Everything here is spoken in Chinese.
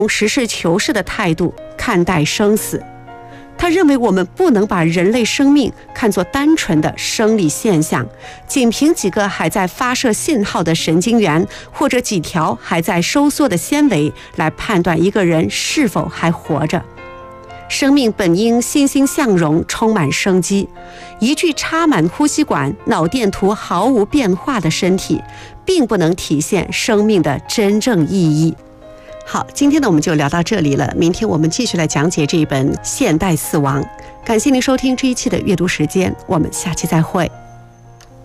用实事求是的态度看待生死。他认为我们不能把人类生命看作单纯的生理现象，仅凭几个还在发射信号的神经元或者几条还在收缩的纤维来判断一个人是否还活着。生命本应欣欣向荣，充满生机。一具插满呼吸管、脑电图毫无变化的身体，并不能体现生命的真正意义。好，今天呢我们就聊到这里了，明天我们继续来讲解这一本《现代死亡》。感谢您收听这一期的阅读时间，我们下期再会。